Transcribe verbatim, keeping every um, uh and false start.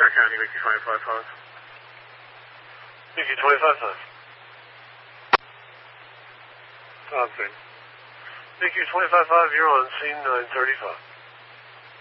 Star County, Mickey five five five. Mickey twenty-five five. Thompson. Mickey twenty-five five, you're on scene nine thirty-five.